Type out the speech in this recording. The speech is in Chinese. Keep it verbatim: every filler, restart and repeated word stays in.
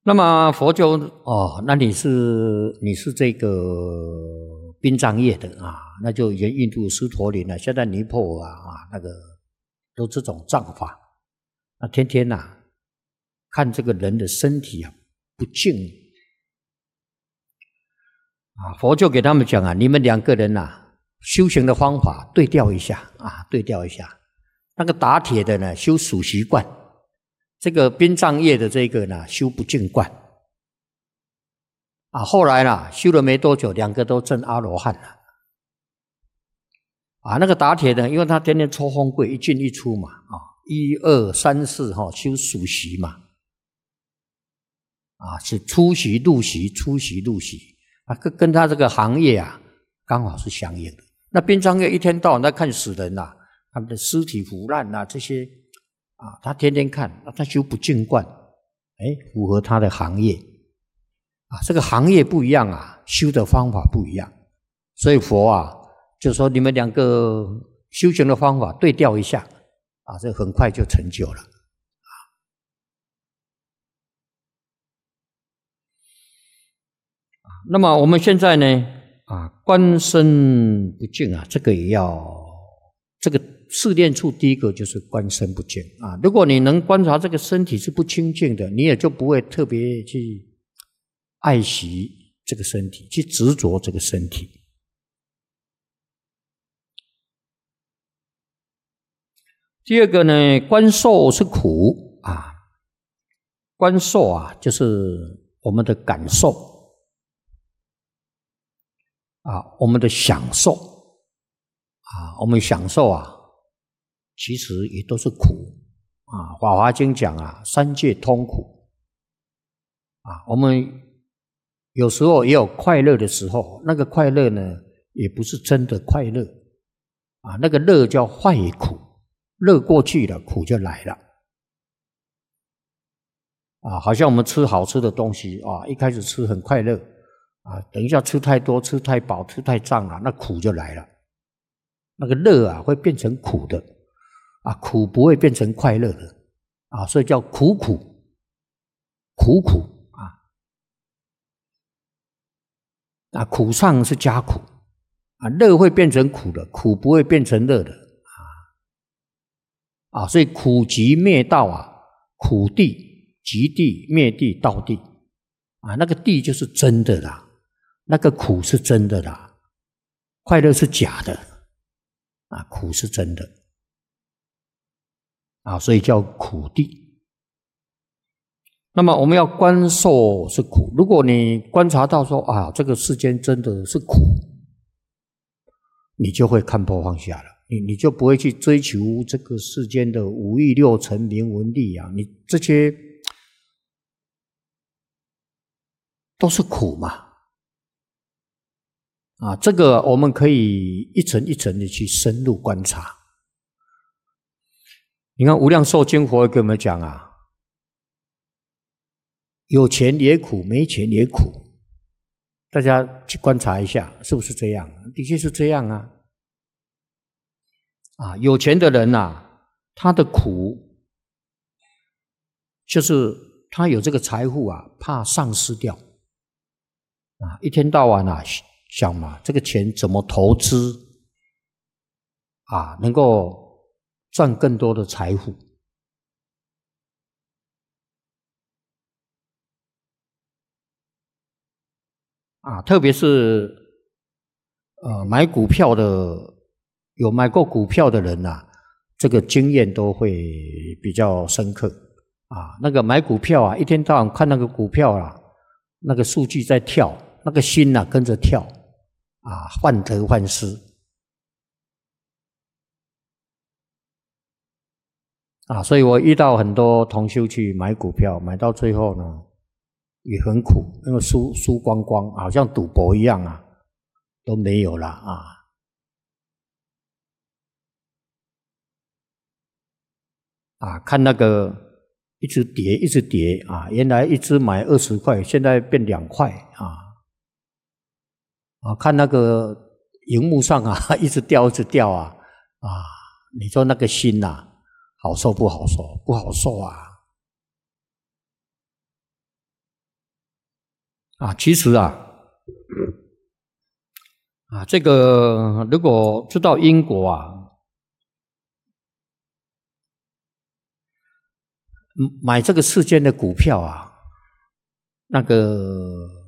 那么佛就哦，那你是你是这个殡葬业的啊，那就以前印度斯陀林啊，现在尼泊尔啊啊那个都这种葬法，那天天呐、啊、看这个人的身体啊不净啊，佛就给他们讲啊，你们两个人呐、啊、修行的方法对调一下啊，对调一下。那个打铁的呢修属习惯。这个殡葬业的这个呢，修不净观啊，后来呢，修了没多久，两个都证阿罗汉了啊。那个打铁呢，因为他天天抽风柜，一进一出嘛，啊，一二三四哈，修属习嘛，啊，是出席入席，出席入席啊，跟跟他这个行业啊，刚好是相应的。那殡葬业一天到晚在看死人呐、啊，他们的尸体腐烂呐、啊，这些。啊，他天天看，他修不净观，哎，符合他的行业啊。这个行业不一样啊，修的方法不一样，所以佛啊，就说你们两个修行的方法对调一下啊，这很快就成就了啊。那么我们现在呢，啊，观身不净啊，这个也要这个。试炼处第一个就是观身不净啊！如果你能观察这个身体是不清净的，你也就不会特别去爱惜这个身体，去执着这个身体。第二个呢，观受是苦啊，观受啊，就是我们的感受啊，我们的享受啊，我们享受啊。其实也都是苦啊，《法华经》讲啊，三界通苦啊。我们有时候也有快乐的时候，那个快乐呢，也不是真的快乐啊。那个乐叫坏苦，乐过去了，苦就来了啊。好像我们吃好吃的东西啊，一开始吃很快乐啊，等一下吃太多、吃太饱、吃太胀了，那苦就来了。那个乐啊，会变成苦的。啊，苦不会变成快乐的啊，所以叫苦苦苦苦啊啊，苦上是加苦啊，乐会变成苦的，苦不会变成乐的啊啊，所以苦集灭道啊，苦地集地灭地道地啊，那个地就是真的啦，那个苦是真的啦，快乐是假的啊，苦是真的。啊，所以叫苦地。那么我们要观受是苦，如果你观察到说啊，这个世间真的是苦，你就会看破放下了，你你就不会去追求这个世间的五欲六尘名闻利啊，你这些都是苦嘛。啊，这个我们可以一层一层的去深入观察。你看《无量寿经》佛给我们讲啊，有钱也苦，没钱也苦。大家去观察一下，是不是这样？的确是这样啊。啊，有钱的人啊，他的苦就是他有这个财富啊，怕丧失掉啊，一天到晚啊想嘛，这个钱怎么投资啊，能够赚更多的财富啊，特别是呃买股票的，有买过股票的人呐、啊，这个经验都会比较深刻啊。那个买股票啊，一天到晚看那个股票啊，那个数据在跳，那个心呐、啊、跟着跳啊，患得患失。啊，所以我遇到很多同修去买股票，买到最后呢，也很苦，因为输输光光，好像赌博一样啊，都没有了啊。啊，看那个一直跌，一直跌啊，原来一只买二十块，现在变两块啊。啊，看那个荧幕上啊，一直掉，一直掉啊，啊，你说那个心呐、啊？好受不好受？不好受啊！ 啊，其实啊，啊，这个如果知道因果啊，买这个世间的股票啊，那个